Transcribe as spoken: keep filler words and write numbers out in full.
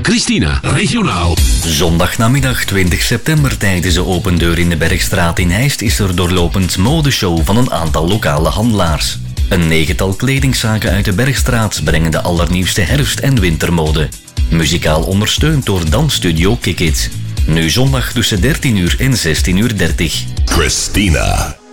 Christina, regionaal. Zondagnamiddag twintig september tijdens de open deur in de Bergstraat in Heist is er doorlopend modeshow van een aantal lokale handelaars. Een negental kledingzaken uit de Bergstraat brengen de allernieuwste herfst- en wintermode. Muzikaal ondersteund door dansstudio Kick It. Nu zondag tussen dertien uur en zestien uur dertig. Christina.